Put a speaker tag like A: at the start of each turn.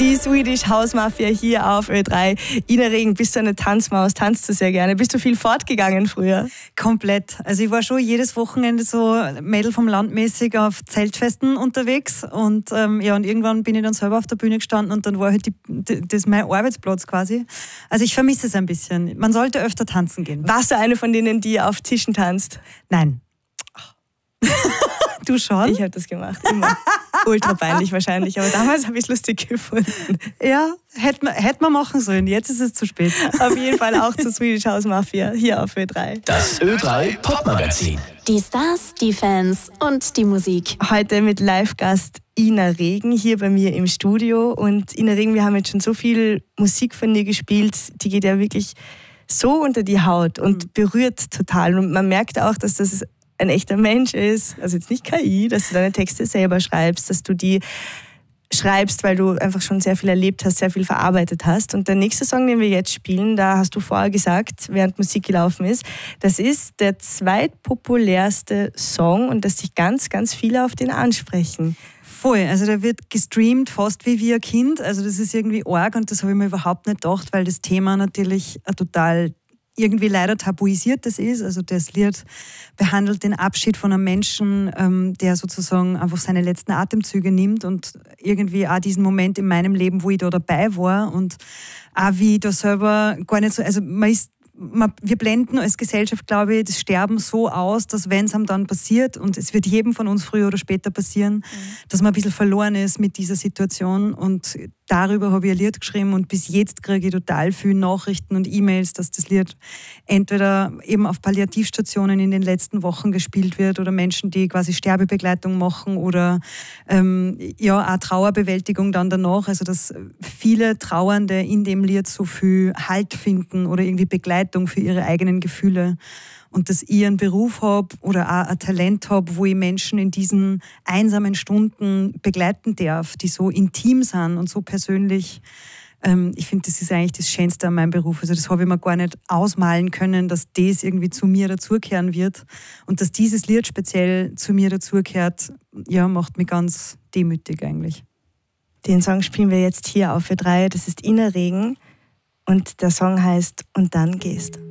A: Die Swedish House Mafia hier auf Ö3. Ina Regen, bist du eine Tanzmaus? Tanzt du sehr gerne? Bist du viel fortgegangen früher?
B: Komplett. Also ich war schon jedes Wochenende so Mädel vom Land mäßig auf Zeltfesten unterwegs und und irgendwann bin ich dann selber auf der Bühne gestanden und dann war halt das mein Arbeitsplatz quasi. Also ich vermisse es ein bisschen. Man sollte öfter tanzen gehen.
A: Warst du eine von denen, die auf Tischen tanzt?
B: Nein. Du schon?
A: Ich habe das gemacht, immer. Ultra peinlich wahrscheinlich, aber damals habe ich es lustig gefunden.
B: Ja, hätte man machen sollen. Jetzt ist es zu spät.
A: Auf jeden Fall auch zur Swedish House Mafia hier auf Ö3.
C: Das Ö3 Popmagazin.
D: Die Stars, die Fans und die Musik.
A: Heute mit Live-Gast Ina Regen hier bei mir im Studio. Und Ina Regen, wir haben jetzt schon so viel Musik von dir gespielt, die geht ja wirklich so unter die Haut und berührt total. Und man merkt auch, dass das ein echter Mensch ist, also jetzt nicht KI, dass du deine Texte selber schreibst, dass du die schreibst, weil du einfach schon sehr viel erlebt hast, sehr viel verarbeitet hast. Und der nächste Song, den wir jetzt spielen, da hast du vorher gesagt, während Musik gelaufen ist, das ist der zweitpopulärste Song und dass sich ganz, ganz viele auf den ansprechen.
B: Voll, also der wird gestreamt fast wie ein Kind, also das ist irgendwie arg und das habe ich mir überhaupt nicht gedacht, weil das Thema natürlich total irgendwie leider tabuisiertes ist. Also das Lied behandelt den Abschied von einem Menschen, der sozusagen einfach seine letzten Atemzüge nimmt und irgendwie auch diesen Moment in meinem Leben, wo ich da dabei war und auch wie ich da selber gar nicht so, also wir blenden als Gesellschaft, glaube ich, das Sterben so aus, dass wenn es einem dann passiert, und es wird jedem von uns früher oder später passieren, dass man ein bisschen verloren ist mit dieser Situation. Und darüber habe ich ein Lied geschrieben und bis jetzt kriege ich total viele Nachrichten und E-Mails, dass das Lied entweder eben auf Palliativstationen in den letzten Wochen gespielt wird oder Menschen, die quasi Sterbebegleitung machen oder auch Trauerbewältigung dann danach. Also dass viele Trauernde in dem Lied so viel Halt finden oder irgendwie Begleitung für ihre eigenen Gefühle. Und dass ich einen Beruf habe oder auch ein Talent habe, wo ich Menschen in diesen einsamen Stunden begleiten darf, die so intim sind und so persönlich. Ich finde, das ist eigentlich das Schönste an meinem Beruf. Also das habe ich mir gar nicht ausmalen können, dass das irgendwie zu mir dazukehren wird. Und dass dieses Lied speziell zu mir dazugehört, ja, macht mich ganz demütig eigentlich.
A: Den Song spielen wir jetzt hier auf Ö3. Das ist Ina Regen und der Song heißt Und dann gehst.